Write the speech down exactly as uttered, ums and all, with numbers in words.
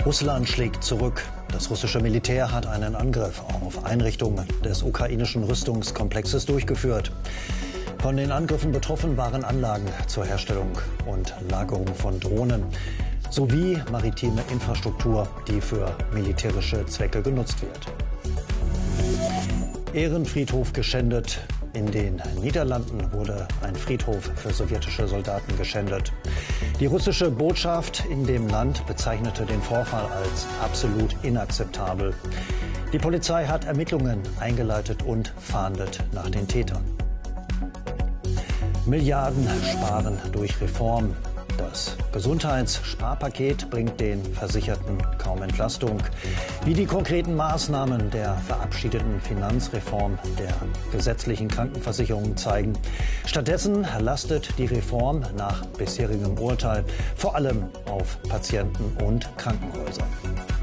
Russland schlägt zurück. Das russische Militär hat einen Angriff auf Einrichtungen des ukrainischen Rüstungskomplexes durchgeführt. Von den Angriffen betroffen waren Anlagen zur Herstellung und Lagerung von Drohnen sowie maritime Infrastruktur, die für militärische Zwecke genutzt wird. Ehrenfriedhof geschändet. In den Niederlanden wurde ein Friedhof für sowjetische Soldaten geschändet. Die russische Botschaft in dem Land bezeichnete den Vorfall als absolut inakzeptabel. Die Polizei hat Ermittlungen eingeleitet und fahndet nach den Tätern. Milliarden sparen durch Reform. Das Gesundheitssparpaket bringt den Versicherten kaum Entlastung. Wie die konkreten Maßnahmen der verabschiedeten Finanzreform der gesetzlichen Krankenversicherung zeigen. Stattdessen lastet die Reform nach bisherigem Urteil vor allem auf Patienten und Krankenhäusern.